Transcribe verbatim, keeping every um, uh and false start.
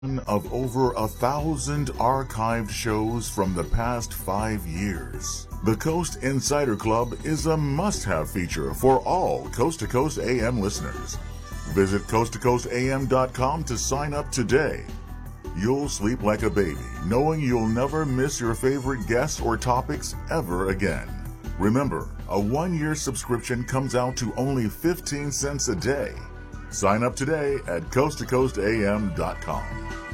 Of over a thousand archived shows from the past five years. The Coast Insider Club is a must-have feature for all Coast to Coast A M listeners. Visit coast to coast a m dot com to sign up today. You'll sleep like a baby, knowing you'll never miss your favorite guests or topics ever again. Remember, a one-year subscription comes out to only fifteen cents a day. Sign up today at coast to coast a m dot com.